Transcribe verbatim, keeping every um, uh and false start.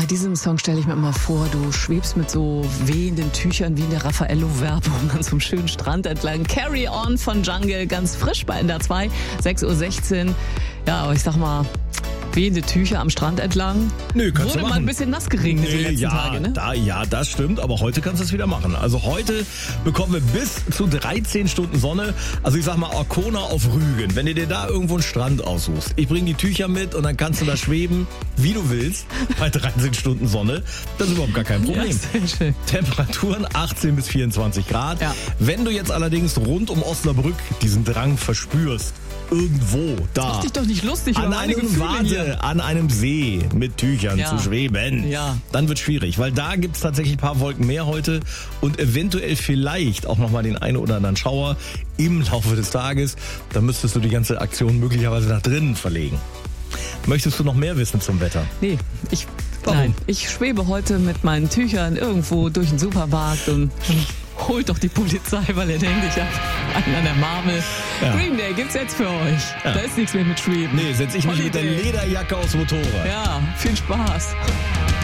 Bei diesem Song stelle ich mir immer vor, du schwebst mit so wehenden Tüchern wie in der Raffaello-Werbung an so einem schönen Strand entlang. Carry On von Jungle, ganz frisch bei N D R zwei, sechs Uhr sechzehn. Ja, aber ich sag mal, wehende Tücher am Strand entlang. Nö, kannst Wurde du machen. mal ein bisschen nass geregnet nee, die letzten ja, Tage, ne? Da, ja, das stimmt, aber heute kannst du es wieder machen. Also heute bekommen wir bis zu dreizehn Stunden Sonne. Also ich sag mal Arkona auf Rügen. Wenn du dir da irgendwo einen Strand aussuchst. Ich bringe die Tücher mit und dann kannst du da schweben, wie du willst, bei dreizehn Stunden Sonne. Das ist überhaupt gar kein Problem. Ja, sehr schön. Temperaturen achtzehn bis vierundzwanzig Grad. Ja. Wenn du jetzt allerdings rund um Osnabrück diesen Drang verspürst, irgendwo da. Mach dich doch nicht lustig An über meine einem, Gefühle warte, hier. an einem See mit Tüchern Ja. zu schweben. Ja. Dann wird schwierig, weil da gibt's tatsächlich ein paar Wolken mehr heute und eventuell vielleicht auch nochmal den einen oder anderen Schauer im Laufe des Tages. Da müsstest du die ganze Aktion möglicherweise nach drinnen verlegen. Möchtest du noch mehr wissen zum Wetter? Nee, ich, Warum? nein, ich schwebe heute mit meinen Tüchern irgendwo durch den Supermarkt und holt doch die Polizei, weil er denkt, ich hab einen an der Marmel. Ja. Green Day gibt's jetzt für euch. Ja. Da ist nichts mehr mit Schweben. Nee, setz ich mich mit der Holiday. Lederjacke aufs Motorrad. Ja, viel Spaß.